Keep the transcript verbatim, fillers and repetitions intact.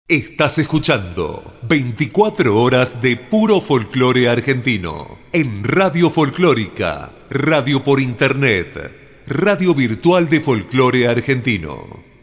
Estás escuchando veinticuatro horas de puro folclore argentino en Radio Folclórica, radio por internet, radio virtual de folclore argentino.